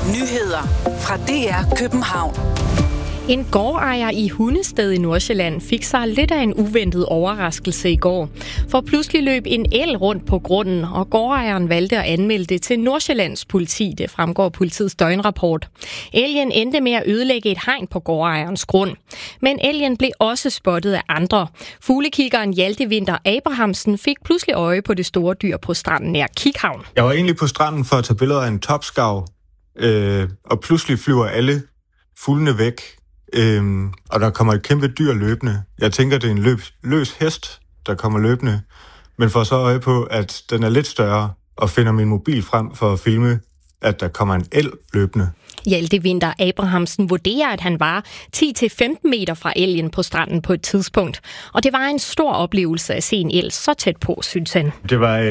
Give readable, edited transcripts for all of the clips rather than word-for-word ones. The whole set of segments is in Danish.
Nyheder fra DR København. En gårdejer i Hundested i Nordsjælland fik sig lidt af en uventet overraskelse i går. For pludselig løb en elg rundt på grunden, og gårdejeren valgte at anmelde det til Nordsjællands politi. Det fremgår politiets døgnrapport. Elgen endte med at ødelægge et hegn på gårdejerens grund. Men elgen blev også spottet af andre. Fuglekiggeren Hjalte Winther Abrahamsen fik pludselig øje på det store dyr på stranden nær Kikhavn. Jeg var egentlig på stranden for at tage billeder af en topskarv, og pludselig flyver alle fuglene væk. Og der kommer et kæmpe dyr løbende. Jeg tænker, det er en løs hest, der kommer løbende, men får så øje på, at den er lidt større, og finder min mobil frem for at filme, at der kommer en elg løbende. Hjalte Winther Abrahamsen vurderer, at han var 10-15 meter fra elgen på stranden på et tidspunkt. Og det var en stor oplevelse at se en elg så tæt på, synes han. Det var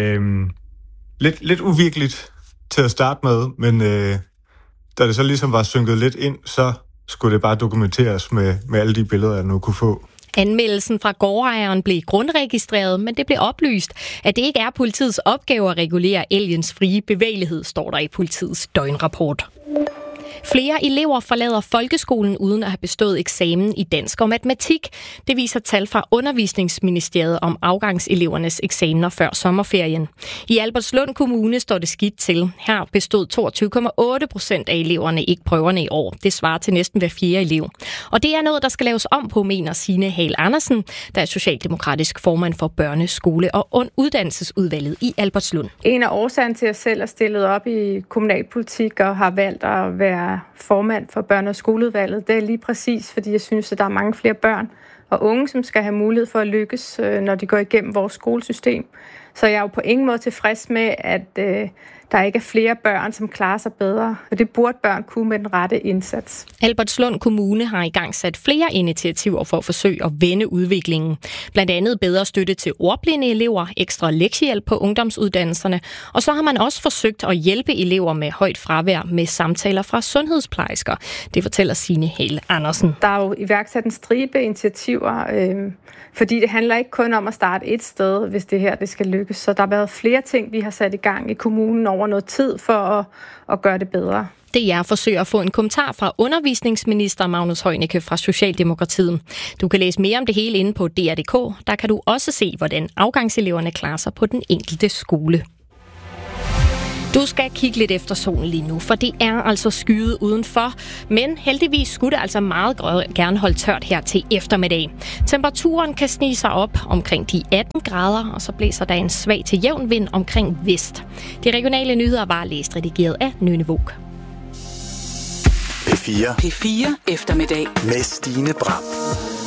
lidt uvirkeligt til at starte med, men da det så ligesom var synket lidt ind, så skulle det bare dokumenteres med alle de billeder, jeg nu kunne få. Anmeldelsen fra gårdejeren blev grundregistreret, men det blev oplyst, at det ikke er politiets opgave at regulere elgens frie bevægelighed, står der i politiets døgnrapport. Flere elever forlader folkeskolen uden at have bestået eksamen i dansk og matematik. Det viser tal fra Undervisningsministeriet om afgangselevernes eksamener før sommerferien. I Albertslund Kommune står det skidt til. Her bestod 22,8% af eleverne ikke prøverne i år. Det svarer til næsten hver fjerde elev. Og det er noget, der skal laves om på, mener Signe Hall Andersen, der er socialdemokratisk formand for Børneskole- og Uddannelsesudvalget i Albertslund. En af årsagerne til, at jeg selv er stillet op i kommunalpolitik og har valgt at være formand for børne- og skoleudvalget, det er lige præcis, fordi jeg synes, at der er mange flere børn og unge, som skal have mulighed for at lykkes, når de går igennem vores skolesystem. Så jeg er jo på ingen måde tilfreds med, at der ikke er flere børn, som klarer sig bedre. Og det burde børn kunne med den rette indsats. Albertslund Kommune har i gang sat flere initiativer for at forsøge at vende udviklingen. Blandt andet bedre støtte til ordblinde elever, ekstra lektiehjælp på ungdomsuddannelserne, og så har man også forsøgt at hjælpe elever med højt fravær med samtaler fra sundhedsplejersker. Det fortæller Signe Hall Andersen. Der er jo iværksat en stribe initiativer, fordi det handler ikke kun om at starte et sted, hvis det her det skal lykkes. Så der har været flere ting, vi har sat i gang i kommunen over noget tid for at gøre det bedre. DR forsøger at få en kommentar fra undervisningsminister Magnus Heunicke fra Socialdemokratiet. Du kan læse mere om det hele inde på DR.dk. Der kan du også se, hvordan afgangseleverne klarer sig på den enkelte skole. Du skal kigge lidt efter solen lige nu, for det er altså skyet udenfor. Men heldigvis skulle det altså meget gerne holde tørt her til eftermiddag. Temperaturen kan snige sig op omkring de 18 grader, og så blæser der en svag til jævn vind omkring vest. De regionale nyheder var læst redigeret af Nynne Våg. P4 P4 eftermiddag med Stine Bram.